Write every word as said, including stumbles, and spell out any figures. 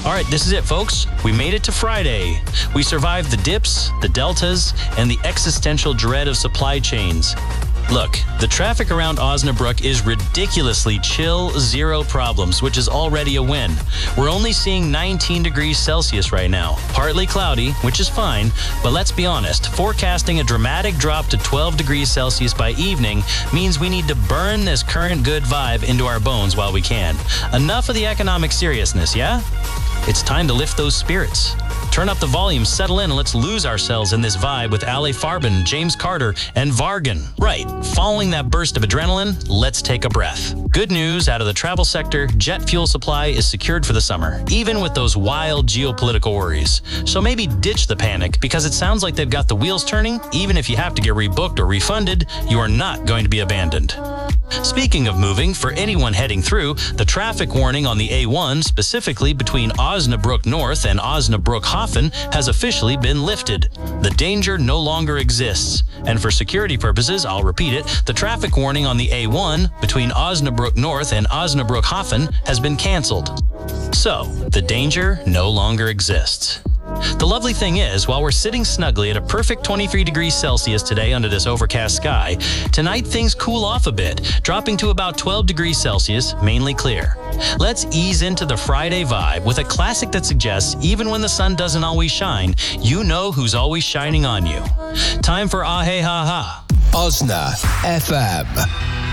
All right, this is it, folks. We made it to Friday. We survived the dips, the deltas, and the existential dread of supply chains. Look, the traffic around Osnabrück is ridiculously chill, zero problems, which is already a win. We're only seeing nineteen degrees Celsius right now. Partly cloudy, which is fine, but let's be honest, forecasting a dramatic drop to twelve degrees Celsius by evening means we need to burn this current good vibe into our bones while we can. Enough of the economic seriousness, yeah? It's time to lift those spirits. Turn up the volume, settle in, and let's lose ourselves in this vibe with Ale Farben, James Carter, and Vargan. Right, following that burst of adrenaline, let's take a breath. Good news out of the travel sector, jet fuel supply is secured for the summer, even with those wild geopolitical worries. So maybe ditch the panic, because it sounds like they've got the wheels turning. Even if you have to get rebooked or refunded, you are not going to be abandoned. Speaking of moving, for anyone heading through, the traffic warning on the A one, specifically between Osnabrück North and Osnabrück-Hafen, has officially been lifted. The danger no longer exists. And for security purposes, I'll repeat it, the traffic warning on the A one between Osnabrück North and Osnabrück-Hafen has been canceled. So, the danger no longer exists. The lovely thing is, while we're sitting snugly at a perfect twenty-three degrees Celsius today under this overcast sky, tonight things cool off a bit, dropping to about twelve degrees Celsius, mainly clear. Let's ease into the Friday vibe with a classic that suggests even when the sun doesn't always shine, you know who's always shining on you. Time for Ah Hey Ha Ha. Osna F M.